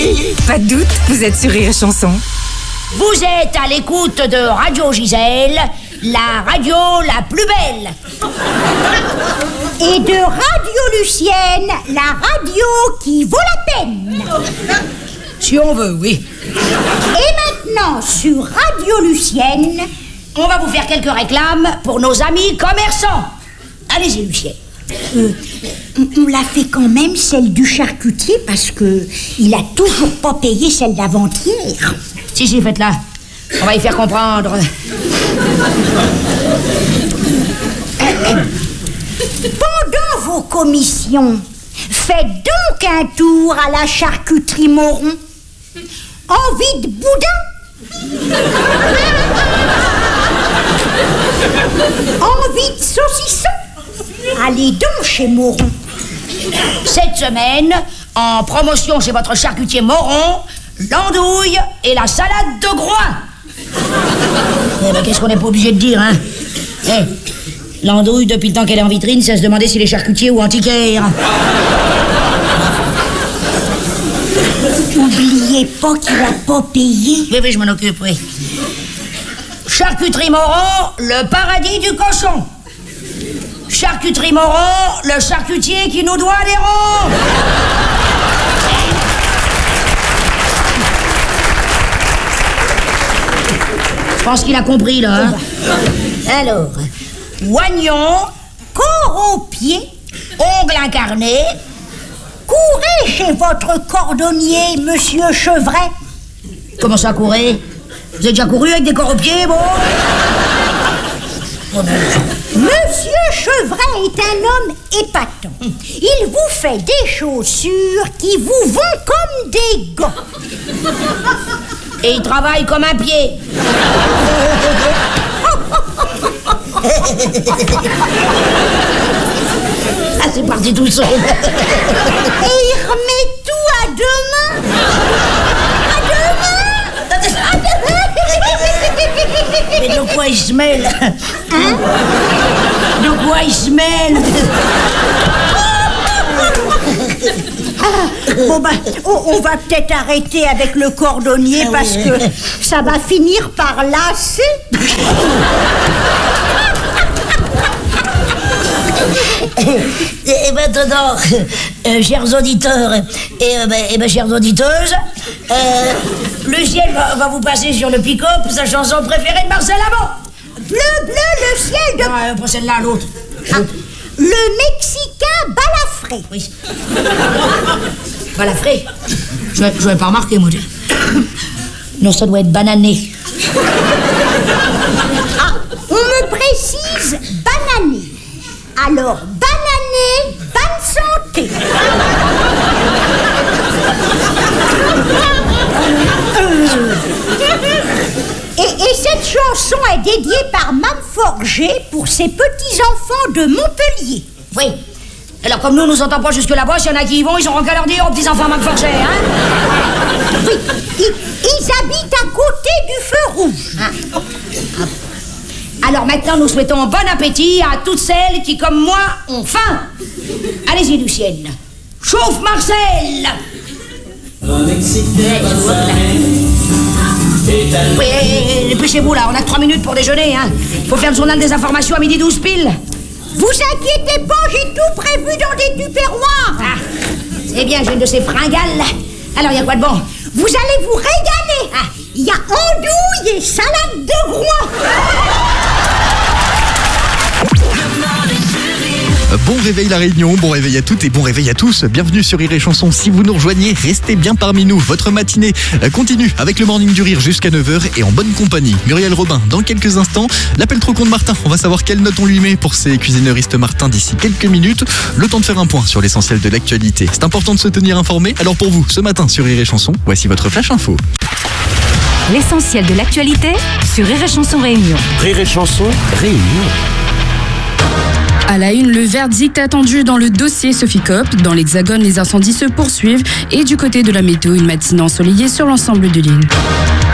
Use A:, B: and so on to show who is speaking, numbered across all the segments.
A: Pas de doute, vous êtes sur Rire et Chanson.
B: Vous êtes à l'écoute de Radio Gisèle, la radio la plus belle.
C: Et de Radio Lucienne, la radio qui vaut la peine.
B: Si on veut, oui.
C: Et maintenant, sur Radio Lucienne,
B: on va vous faire quelques réclames pour nos amis commerçants. Allez-y, Lucienne.
C: On l'a fait quand même, celle du charcutier, parce que il a toujours pas payé celle d'avant-hier.
B: Si, faites-la. On va y faire comprendre.
C: Pendant vos commissions, faites donc un tour à la charcuterie Moron. Envie de boudin? Envie de saucisson? Allez donc chez Moron.
B: Cette semaine, en promotion chez votre charcutier Moron, l'andouille et la salade de groin. Eh ben, qu'est-ce qu'on n'est pas obligé de dire, hein? L'andouille, depuis le temps qu'elle est en vitrine, ça se demander s'il est charcutier ou antiquaire.
C: N'oubliez pas qu'il n'a pas payé.
B: Oui, je m'en occupe, oui. Charcuterie Moron, le paradis du cochon. Charcuterie Moron, le charcutier qui nous doit des ronds. Je pense qu'il a compris, là. Hein? Alors, oignon,
C: corps aux pieds,
B: ongles incarnés.
C: Courez chez votre cordonnier, monsieur Chevret.
B: Comment ça, courir? Vous avez déjà couru avec des corps aux pieds, bon?
C: Monsieur Chevret est un homme épatant. Il vous fait des chaussures qui vous vont comme des gants.
B: Et il travaille comme un pied. Ah, c'est parti tout seul.
C: Et il remet tout à deux mains.
B: Mais de quoi il se mêle?
C: Hein?
B: De quoi il se mêle?
C: Bon ben, on va peut-être arrêter avec le cordonnier parce que ça va finir par lasser.
B: Et maintenant, chers auditeurs et chères auditeuses, Lucienne va vous passer sur le pick-up sa chanson préférée de Marcel Amont.
C: Bleu, bleu, le ciel de...
B: Non, pas celle-là, l'autre.
C: Le Mexicain balafré.
B: Oui. Balafré? Je n'avais pas remarqué, moi. Non, ça doit être banané.
C: Ah, on me précise banané. Alors, banané, bonne santé. Et cette chanson est dédiée par Mme Forger pour ses petits-enfants de Montpellier.
B: Oui. Alors, comme nous entendons pas jusque là-bas, s'il y en a qui y vont, ils auront qu'à leur dire aux petits-enfants Mme Forger, hein?
C: Oui, ils habitent à côté du feu rouge.
B: Ah. Alors maintenant, nous souhaitons bon appétit à toutes celles qui, comme moi, ont faim. Allez-y, Lucienne. Chauffe Marcel. Oui, dépêchez-vous là, on a que 3 minutes pour déjeuner, hein. Faut faire le journal des informations à 12h pile.
C: Vous inquiétez pas, j'ai tout prévu dans des tupperwares.
B: Ah, c'est bien, j'ai une de ces fringales. Alors, il y a quoi de bon?
C: Vous allez vous régaler. Il y a andouille et salade de groin.
D: Bon réveil la Réunion, bon réveil à toutes et bon réveil à tous. Bienvenue sur Rire et Chanson. Si vous nous rejoignez, restez bien parmi nous. Votre matinée continue avec le Morning du Rire jusqu'à 9h et en bonne compagnie. Muriel Robin, dans quelques instants, l'appel trop con de Martin. On va savoir quelle note on lui met pour ses cuisineristes Martin d'ici quelques minutes. Le temps de faire un point sur l'essentiel de l'actualité. C'est important de se tenir informé. Alors pour vous, ce matin sur Rire et Chanson, voici votre flash info.
A: L'essentiel de l'actualité sur Rire et Chanson Réunion.
E: Rire et Chanson Réunion.
F: À la une, le verdict attendu dans le dossier Sophie Coop. Dans l'Hexagone, les incendies se poursuivent et du côté de la météo, une matinée ensoleillée sur l'ensemble de l'île.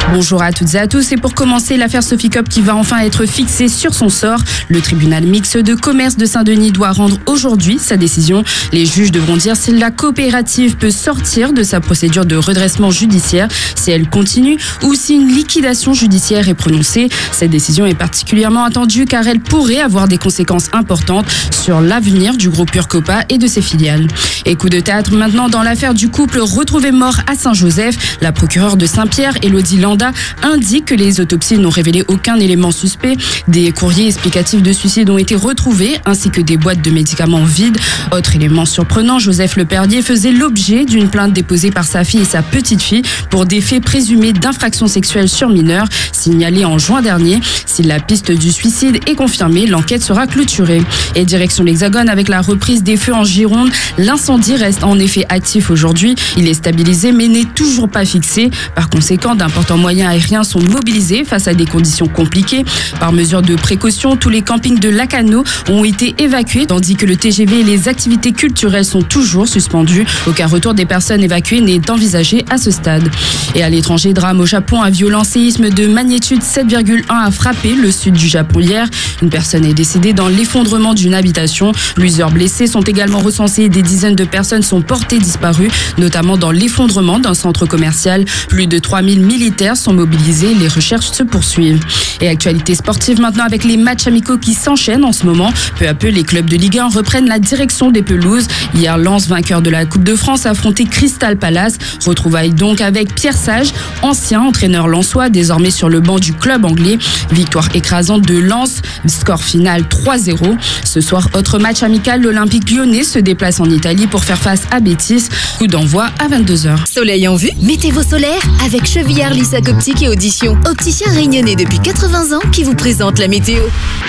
F: Bonjour à toutes et à tous. Et pour commencer, l'affaire Sophie Coop qui va enfin être fixée sur son sort. Le tribunal mixte de commerce de Saint-Denis doit rendre aujourd'hui sa décision. Les juges devront dire si la coopérative peut sortir de sa procédure de redressement judiciaire, si elle continue ou si une liquidation judiciaire est prononcée. Cette décision est particulièrement attendue car elle pourrait avoir des conséquences importantes sur l'avenir du groupe Urcopa et de ses filiales. Et coup de théâtre maintenant dans l'affaire du couple retrouvé mort à Saint-Joseph. La procureure de Saint-Pierre, Élodie Landa, indique que les autopsies n'ont révélé aucun élément suspect. Des courriers explicatifs de suicide ont été retrouvés ainsi que des boîtes de médicaments vides. Autre élément surprenant, Joseph Leperdier faisait l'objet d'une plainte déposée par sa fille et sa petite-fille pour des faits présumés d'infraction sexuelle sur mineurs, signalés en juin dernier. Si la piste du suicide est confirmée, l'enquête sera clôturée. Et direction l'Hexagone avec la reprise des feux en Gironde. L'incendie reste en effet actif aujourd'hui. Il est stabilisé mais n'est toujours pas fixé. Par conséquent, d'importants moyens aériens sont mobilisés face à des conditions compliquées. Par mesure de précaution, tous les campings de Lacano ont été évacués, tandis que le TGV et les activités culturelles sont toujours suspendus. Aucun retour des personnes évacuées n'est envisagé à ce stade. Et à l'étranger, drame au Japon, un violent séisme de magnitude 7,1 a frappé le sud du Japon hier. Une personne est décédée dans l'effondrement d'une habitation. Plusieurs blessés sont également recensés et des dizaines de personnes sont portées disparues, notamment dans l'effondrement d'un centre commercial. Plus de 3000 militaires sont mobilisés. Les recherches se poursuivent. Et actualité sportive maintenant avec les matchs amicaux qui s'enchaînent en ce moment. Peu à peu, les clubs de Ligue 1 reprennent la direction des pelouses. Hier, Lens, vainqueur de la Coupe de France, a affronté Crystal Palace. Retrouvailles donc avec Pierre Sage, ancien entraîneur lensois, désormais sur le banc du club anglais. Victoire écrasante de Lens, score final 3-0. Ce soir, autre match amical, l'Olympique Lyonnais se déplace en Italie pour faire face à Betis. Coup d'envoi à 22h.
G: Soleil en vue, mettez vos solaires avec Chevillard Lissac Optique et Audition. Opticien réunionnais depuis 80 ans qui vous présente la météo.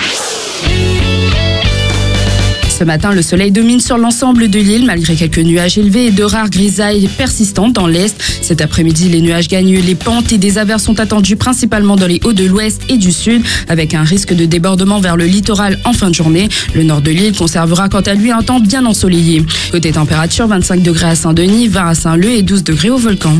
F: Ce matin, le soleil domine sur l'ensemble de l'île, malgré quelques nuages élevés et de rares grisailles persistantes dans l'est. Cet après-midi, les nuages gagnent les pentes et des averses sont attendus principalement dans les hauts de l'ouest et du sud, avec un risque de débordement vers le littoral en fin de journée. Le nord de l'île conservera quant à lui un temps bien ensoleillé. Côté température, 25 degrés à Saint-Denis, 20 à Saint-Leu et 12 degrés au Volcan.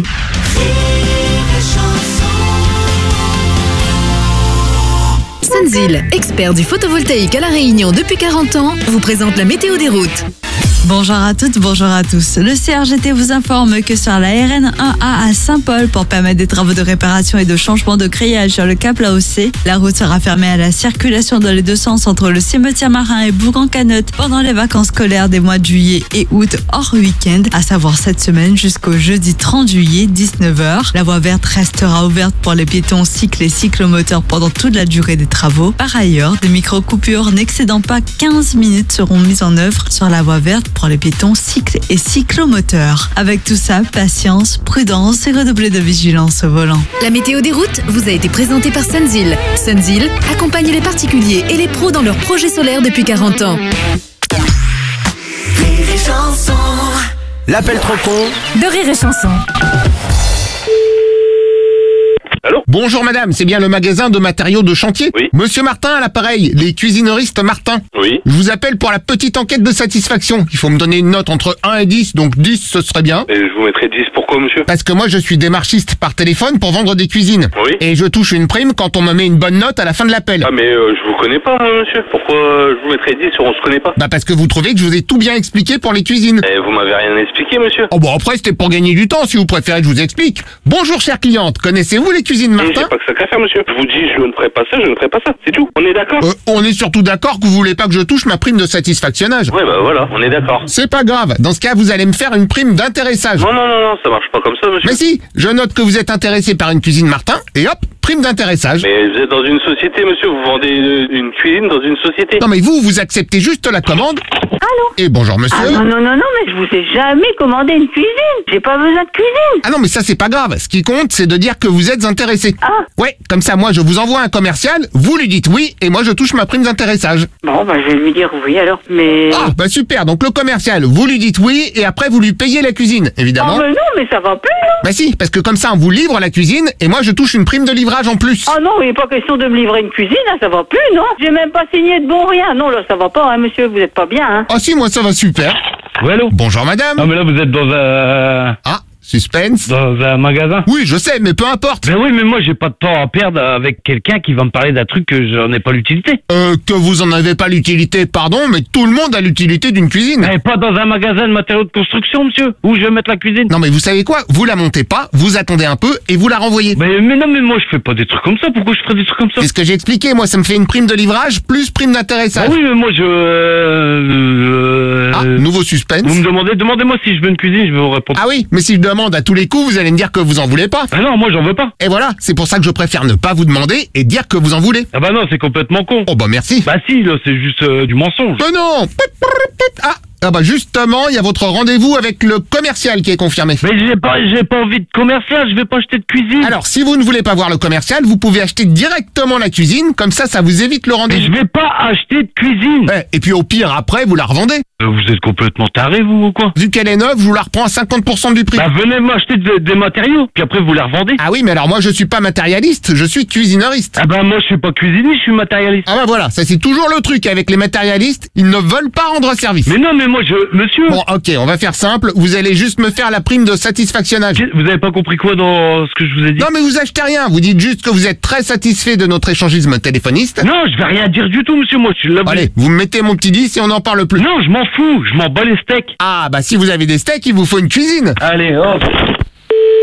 G: Sunzil, expert du photovoltaïque à La Réunion depuis 40 ans, vous présente la météo des routes.
H: Bonjour à toutes, bonjour à tous. Le CRGT vous informe que sur la RN1A à Saint-Paul, pour permettre des travaux de réparation et de changement de grillage sur le cap Laossé, la route sera fermée à la circulation dans les deux sens entre le cimetière marin et Bourg-en-Canotte pendant les vacances scolaires des mois de juillet et août hors week-end, à savoir cette semaine jusqu'au jeudi 30 juillet, 19h. La voie verte restera ouverte pour les piétons, cycles et cyclomoteurs pendant toute la durée des travaux. Par ailleurs, des micro-coupures n'excédant pas 15 minutes seront mises en œuvre sur la voie verte pour les piétons, cycles et cyclomoteurs. Avec tout ça, patience, prudence et redoubler de vigilance au volant.
G: La météo des routes vous a été présentée par Sunzil. Sunzil accompagne les particuliers et les pros dans leurs projets solaires depuis 40 ans.
E: L'appel trop con
A: De Rire et Chanson.
I: Allô ?
J: Bonjour madame, c'est bien le magasin de matériaux de chantier ?
I: Oui.
J: Monsieur Martin à l'appareil, les cuisineristes Martin.
I: Oui.
J: Je vous appelle pour la petite enquête de satisfaction. Il faut me donner une note entre 1 et 10, donc 10 ce serait bien.
I: Et je vous mettrai 10, pourquoi monsieur ?
J: Parce que moi je suis démarchiste par téléphone pour vendre des cuisines.
I: Oui.
J: Et je touche une prime quand on me met une bonne note à la fin de l'appel.
I: Ah mais je vous connais pas monsieur, pourquoi je vous mettrai 10 sur on se connaît pas ?
J: Bah parce que vous trouvez que je vous ai tout bien expliqué pour les cuisines.
I: Et vous m'avez rien expliqué monsieur.
J: Oh bon après c'était pour gagner du temps, si vous préférez je vous explique. Bonjour chère cliente, connaissez-vous les cuisines Martin ?
I: J'ai pas que ça qu'à faire monsieur. Je vous dis je ne ferai pas ça, je ne ferai pas ça, c'est tout. On est d'accord ?
J: On est surtout d'accord que vous voulez pas que je touche ma prime de satisfactionnage.
I: Ouais bah voilà, on est d'accord.
J: C'est pas grave, dans ce cas vous allez me faire une prime d'intéressage.
I: Non, ça marche pas comme ça monsieur.
J: Mais si, je note que vous êtes intéressé par une cuisine Martin, et hop, prime d'intéressage.
I: Mais vous êtes dans une société monsieur, vous vendez une cuisine dans une société.
J: Non mais vous acceptez juste la commande.
K: Allô ?
J: Et bonjour monsieur.
K: Ah non, mais je vous ai jamais commandé une cuisine. J'ai pas besoin de cuisine.
J: Ah non mais ça c'est pas grave, ce qui compte c'est de dire que vous êtes intéressé.
K: Ah.
J: Ouais, comme ça moi je vous envoie un commercial, vous lui dites oui, et moi je touche ma prime d'intéressage.
K: Bon, bah je vais lui dire oui alors, mais...
J: Ah bah super, donc le commercial, vous lui dites oui, et après vous lui payez la cuisine, évidemment.
K: Oh mais non, mais ça va plus non ?
J: Bah si, parce que comme ça on vous livre la cuisine, et moi je touche une prime de livrage en plus.
K: Oh non, il n'est pas question de me livrer une cuisine, là, ça va plus, non ? J'ai même pas signé de bon rien. Non, là, ça va pas, hein, monsieur, vous êtes pas bien, hein ?
J: Ah si, moi ça va super.
I: Oui allô ?
J: Bonjour madame.
I: Non mais là vous êtes dans un...
J: Ah, Suspense.
L: Dans un magasin.
J: Oui, je sais, mais peu importe.
L: Ben oui, mais moi j'ai pas de temps à perdre avec quelqu'un qui va me parler d'un truc que j'en ai pas l'utilité.
J: Que vous en avez pas l'utilité, pardon, mais tout le monde a l'utilité d'une cuisine.
L: Eh, pas dans un magasin de matériaux de construction, monsieur. Où je vais mettre la cuisine.
J: Non mais vous savez quoi? Vous la montez pas, vous attendez un peu et vous la renvoyez.
L: Mais non, mais moi je fais pas des trucs comme ça. Pourquoi je ferais des trucs comme ça?
J: C'est ce que j'ai expliqué, moi ça me fait une prime de livrage plus prime d'atterrissage.
L: Ah oui, mais moi
J: nouveau suspense.
L: Vous me demandez-moi si je veux une cuisine, je vais vous répondre.
J: Ah oui, mais si je demande à tous les coups, vous allez me dire que vous en voulez pas.
L: Ah non, moi j'en veux pas.
J: Et voilà, c'est pour ça que je préfère ne pas vous demander et dire que vous en voulez.
L: Ah bah non, c'est complètement con.
J: Oh bah merci.
L: Bah si, là c'est juste du mensonge.
J: Mais non. Ah bah justement, il y a votre rendez-vous avec le commercial qui est confirmé.
L: Mais j'ai pas envie de commercial, je vais pas acheter de cuisine.
J: Alors, si vous ne voulez pas voir le commercial, vous pouvez acheter directement la cuisine, comme ça vous évite le rendez-vous.
L: Mais je vais pas acheter de cuisine.
J: Ouais, et puis au pire, après, vous la revendez.
L: Vous êtes complètement taré, vous, ou quoi?
J: Vu qu'elle est neuve, je vous la reprends à 50% du prix.
L: Bah venez m'acheter des matériaux, puis après vous la revendez.
J: Ah oui, mais alors moi je suis pas matérialiste, je suis cuisineuriste.
L: Ah bah moi je suis pas cuisinier, je suis matérialiste.
J: Ah bah voilà, ça c'est toujours le truc avec les matérialistes, ils ne veulent pas rendre service.
L: Mais non, mais moi monsieur...
J: Bon ok, on va faire simple, vous allez juste me faire la prime de satisfactionnage.
L: Vous avez pas compris quoi dans ce que je vous ai dit?
J: Non mais vous achetez rien, vous dites juste que vous êtes très satisfait de notre échangisme téléphoniste.
L: Non, je vais rien dire du tout, monsieur, moi je suis là.
J: Allez, vous me mettez mon petit 10 et on n'en parle plus.
L: Non, je m'en fous, je m'en bats les steaks.
J: Ah bah si vous avez des steaks, il vous faut une cuisine.
L: Allez, hop.